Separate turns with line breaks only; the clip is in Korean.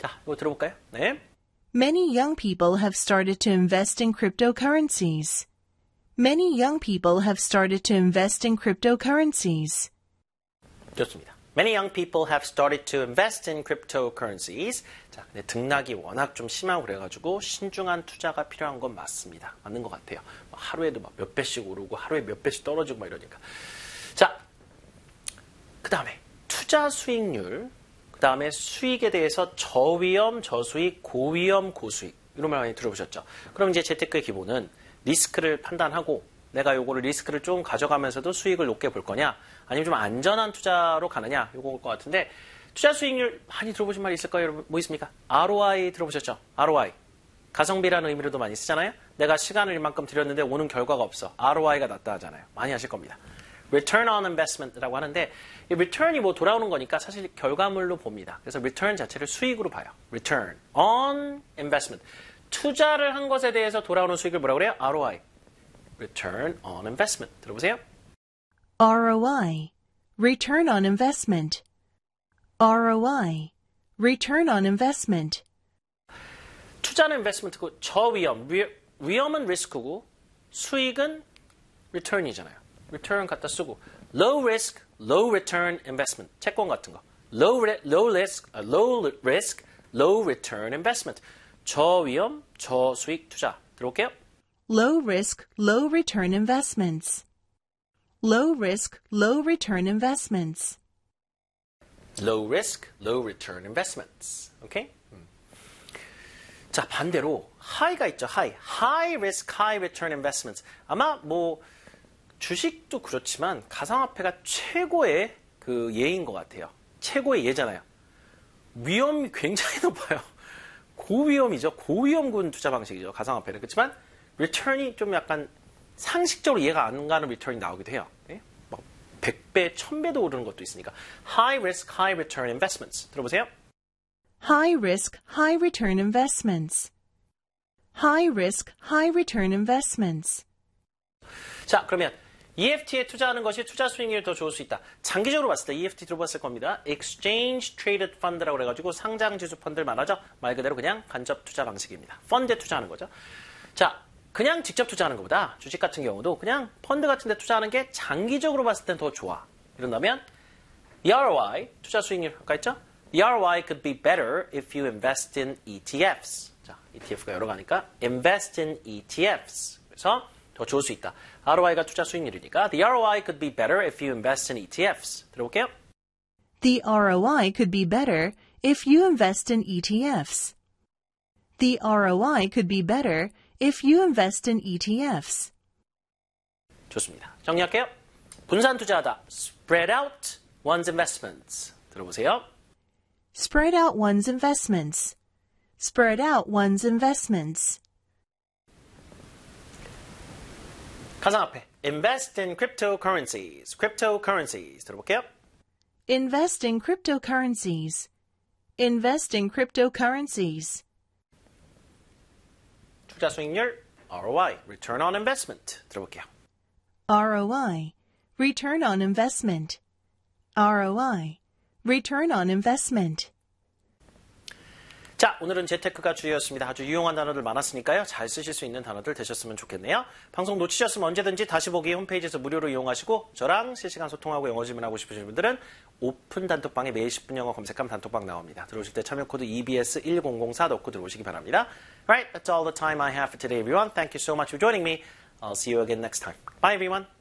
자, 이거 들어볼까요? 네.
Many young people have started to invest in cryptocurrencies. Many young people have started to invest in cryptocurrencies.
좋습니다. Many young people have started to invest in cryptocurrencies. 자, 근데 등락이 워낙 좀 심하고 그래가지고 신중한 투자가 필요한 건 맞습니다. 맞는 것 같아요. 하루에도 막 몇 배씩 오르고 하루에 몇 배씩 떨어지고 막 이러니까. 자, 그 다음에 투자 수익률, 그 다음에 수익에 대해서 저위험, 저수익, 고위험, 고수익 이런 말 많이 들어보셨죠? 그럼 이제 재테크의 기본은 리스크를 판단하고 내가 요거를 리스크를 좀 가져가면서도 수익을 높게 볼 거냐 아니면 좀 안전한 투자로 가느냐 요거일 것 같은데 투자 수익률 많이 들어보신 말 있을 거예요. 여러분 뭐 있습니까? ROI 들어보셨죠? ROI. 가성비라는 의미로도 많이 쓰잖아요. 내가 시간을 이만큼 들였는데 오는 결과가 없어. ROI가 낮다 하잖아요. 많이 하실 겁니다. Return on Investment라고 하는데 이 return이 뭐 돌아오는 거니까 사실 결과물로 봅니다. 그래서 return 자체를 수익으로 봐요. Return on Investment. 투자를 한 것에 대해서 돌아오는 수익을 뭐라고 그래요? ROI. Return on Investment. 들어보세요.
ROI. Return on investment. ROI. Return on investment.
투자는 investment고 저위험. 위험은 리스크고 수익은 return이잖아요. return 갖다 쓰고 low risk, low return investment. 채권 같은 거. low risk, low return investment. 저위험, 저수익 투자. 들어볼게요.
Low risk, low return investments. Low risk, low return investments.
Low risk, low return investments. 오케이? 자, 반대로 high가 있죠. high risk, high return investments. 아마 뭐 주식도 그렇지만 가상화폐가 최고의 그 예인 것 같아요. 최고의 예잖아요. 위험이 굉장히 높아요. 고위험이죠. 고위험군 투자 방식이죠. 가상화폐는. 그렇지만 return이 좀 약간 상식적으로 이해가 안 가는 return이 나오기도 해요. 네? 막 100배, 1000배도 오르는 것도 있으니까. High risk, high return investments. 들어보세요.
High risk, high return investments. High risk, high return investments.
자, 그러면 EFT에 투자하는 것이 투자 수익률이 더 좋을 수 있다. 장기적으로 봤을 때 EFT 들어봤을 겁니다. Exchange Traded Fund라고 그래가지고 상장지수 펀드를 말하죠. 말 그대로 그냥 간접 투자 방식입니다. 펀드에 투자하는 거죠. 자, 그냥 직접 투자하는 것보다 주식 같은 경우도 그냥 펀드 같은 데 투자하는 게 장기적으로 봤을 땐 더 좋아. 이런다면 The ROI, 투자 수익률 아까 했죠? The ROI could be better if you invest in ETFs. 자, ETF가 여러 가니까 invest in ETFs. 그래서 더 좋을 수 있다. ROI가 투자 수익률이니까 The ROI could be better if you invest in ETFs. 들어볼게요.
The ROI could be better if you invest in ETFs. The ROI could be better if you invest in ETFs.
좋습니다. 정리할게요. 분산 투자하다. Spread out one's investments. 들어보세요.
Spread out one's investments. Spread out one's investments.
가상화폐. Invest in cryptocurrencies. Cryptocurrencies. 들어볼게요.
Invest in cryptocurrencies. Invest in cryptocurrencies.
투자 수익률. ROI. Return on Investment. 들어볼게요.
ROI. Return on investment. ROI. Return on investment.
자, 오늘은 재테크가 주요였습니다. 아주 유용한 단어들 많았으니까요. 잘 쓰실 수 있는 단어들 되셨으면 좋겠네요. 방송 놓치셨으면 언제든지 다시 보기 홈페이지에서 무료로 이용하시고 저랑 실시간 소통하고 영어 질문하고 싶으신 분들은 오픈 단톡방에 매일 10분 영어 검색하면 단톡방 나옵니다. 들어오실 때 참여 코드 EBS1004 넣고 들어오시기 바랍니다. Alright, that's all the time I have for today, everyone. Thank you so much for joining me. I'll see you again next time. Bye, everyone.